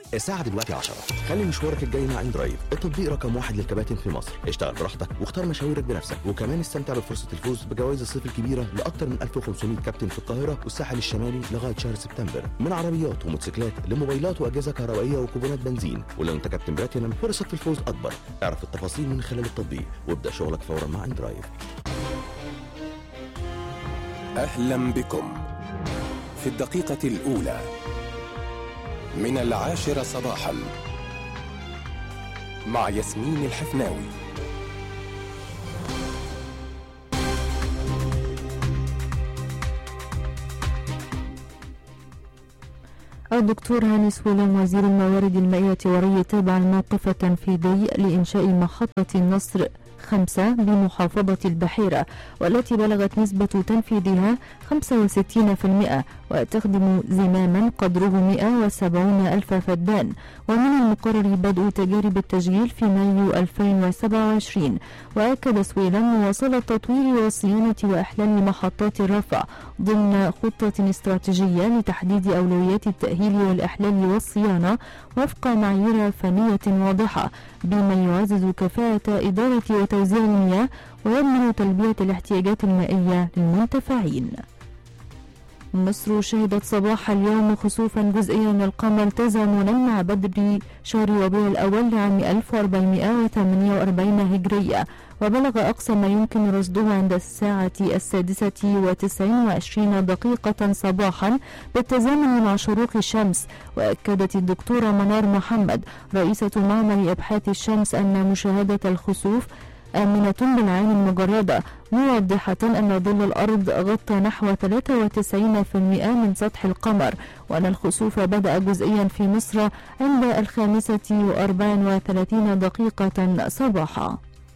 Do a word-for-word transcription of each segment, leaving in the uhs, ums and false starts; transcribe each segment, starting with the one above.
الساعة دلوقتي عشرة. خلي مشوارك الجاي مع اندرايف، التطبيق رقم واحد للكباتن في مصر. اشتغل براحتك واختار مشاويرك بنفسك، وكمان استمتع بفرصة الفوز بجوائز الصيف الكبيرة لأكثر من ألف وخمسمائة كابتن في القاهرة والساحل الشمالي لغاية شهر سبتمبر، من عربيات وموتوسيكلات لموبايلات وأجهزة كهربائية وكوبونات بنزين. ولو أنت كابتن بلاتينم فرصك في الفوز أكبر. اعرف التفاصيل من خلال التطبيق وابدأ شغلك فورا مع اندرايف. أهلا بكم في الدقيقة الأولى من العاشرة صباحا مع ياسمين الحفناوي. الدكتور هاني سويلم وزير الموارد المائية والري تابع الموقف التنفيذي لإنشاء محطة النصر خمسة بمحافظة البحيرة، والتي بلغت نسبة تنفيذها خمسة وستين بالمئة، وتخدم زماما قدره مئة وسبعين ألف فدان. ومن المقرر بدء تجارب التشغيل في مايو ألفين وسبعة وعشرين. وأكد سويلم مواصلة تطوير وصيانة وإحلال محطات الرفع ضمن خطة استراتيجية لتحديد أولويات التأهيل والإحلال والصيانة وفق معايير فنية واضحة، بما يعزز كفاءة إدارة وتوزيع المياه ويضمن تلبية الاحتياجات المائية للمنتفعين. مصر شهدت صباح اليوم خسوفا جزئيا للقمر تزامنا مع بدء شهر ربيع الأول لعام ألف وأربعمائة وثمانية وأربعين هجرية، وبلغ أقصى ما يمكن رصده عند الساعة السادسة وتسع وعشرين دقيقة صباحا بالتزامن مع شروق الشمس. وأكدت الدكتورة منار محمد رئيسة معمل أبحاث الشمس أن مشاهدة الخسوف آمنة بالعين المجردة، موضحة أن ظل الأرض غطى نحو ثلاثة وتسعين بالمئة من سطح القمر، وأن الخسوف بدأ جزئيا في مصر عند الخامسة وأربع وثلاثين دقيقة صباحا.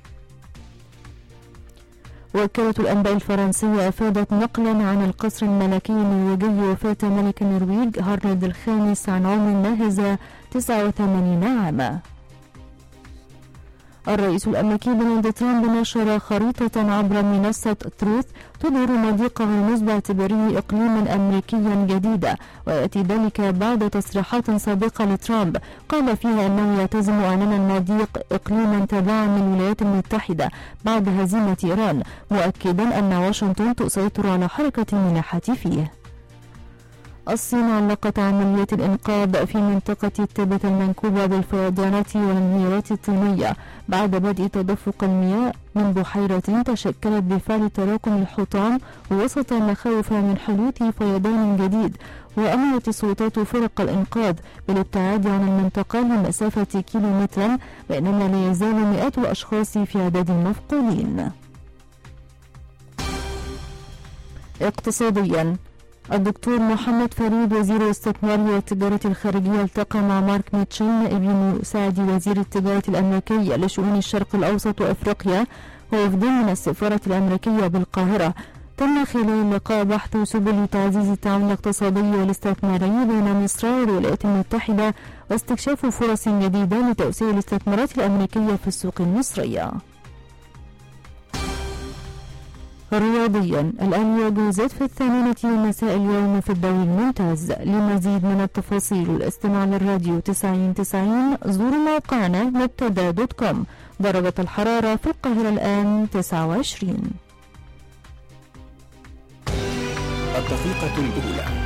وكالة الأنباء الفرنسية أفادت نقلا عن القصر الملكي النرويجي وفاة ملك النرويج هارالد الخامس عن عمر ناهز تسعة وثمانين عاما. الرئيس الأمريكي دونالد ترامب نشر خريطة عبر منصة تروث تظهر مضيق هرمز باعتباره إقليما أمريكيا جديدا، ويأتي ذلك بعد تصريحات سابقة لترامب قال فيها أنه يلتزم أعلان المضيق إقليما تابعا للولايات المتحدة بعد هزيمة إيران، مؤكدا أن واشنطن تسيطر على حركة الملاحة فيه. الصين علقت عملية الإنقاذ في منطقة تبت المنكوبة بالفيضانات والانهيارات الطينية بعد بدء تدفق المياه من بحيرة تشكلت بفعل تراكم الحطام وسط مخاوف من حدوث فيضان جديد. وأمرت السلطات فرق الإنقاذ بالابتعاد عن المنطقة لمسافة كيلومترا، بينما لا يزال مئات الأشخاص في عدد المفقودين. اقتصاديا، الدكتور محمد فريد وزير الاستثمار والتجارة الخارجية التقى مع مارك ميتشل نائب مساعد وزير التجارة الأمريكية لشؤون الشرق الأوسط وأفريقيا ووفد من السفارة الأمريكية بالقاهرة. تم خلال اللقاء بحث سبل تعزيز التعاون الاقتصادي والاستثماري بين مصر والولايات المتحدة واستكشاف فرص جديدة لتوسيع الاستثمارات الأمريكية في السوق المصرية. رياضيا، الأهلي يجوزت في الثامنة مساء اليوم في الدوري الممتاز. لمزيد من التفاصيل والاستماع للراديو تسعين تسعين زوروا موقعنا مبتدا دوت كوم. درجة الحرارة في القاهرة الآن تسعة وعشرين. الدقيقة الأولى